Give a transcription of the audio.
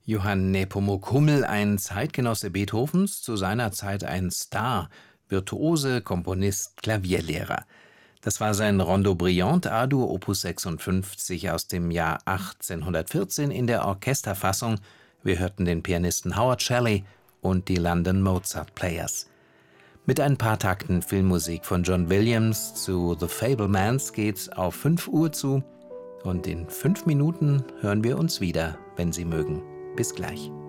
Johann Nepomuk Hummel, ein Zeitgenosse Beethovens, zu seiner Zeit ein Star, Virtuose, Komponist, Klavierlehrer. Das war sein Rondo Brillant A-Dur Opus 56 aus dem Jahr 1814 in der Orchesterfassung. Wir hörten den Pianisten Howard Shelley und die London Mozart Players. Mit ein paar Takten Filmmusik von John Williams zu The Fabelmans geht's auf 5 Uhr zu. Und in 5 Minuten hören wir uns wieder, wenn Sie mögen. Bis gleich.